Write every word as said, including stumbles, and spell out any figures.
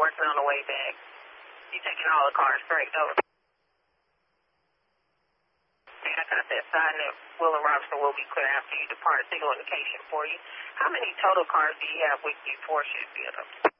working on the way back. You taking all the cars straight over. And I got that sign that Will and Robinson will be clear after you depart. Signal indication for you. How many total cars do you have with you? Four should be enough.